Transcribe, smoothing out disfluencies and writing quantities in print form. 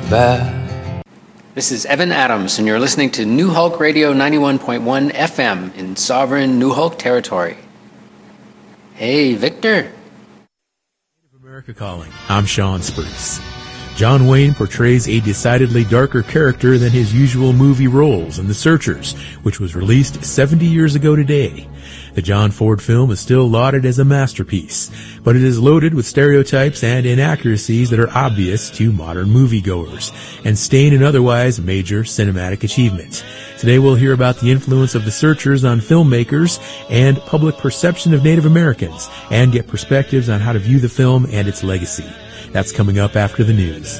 back. This is Evan Adams, and you're listening to New Hulk Radio 91.1 FM in sovereign New Hulk territory. Hey, Victor. Native America Calling. I'm Sean Spruce. John Wayne portrays a decidedly darker character than his usual movie roles in The Searchers, which was released 70 years ago today. The John Ford film is still lauded as a masterpiece, but it is loaded with stereotypes and inaccuracies that are obvious to modern moviegoers and stain an otherwise major cinematic achievement. Today we'll hear about the influence of The Searchers on filmmakers and public perception of Native Americans, and get perspectives on how to view the film and its legacy. That's coming up after the news.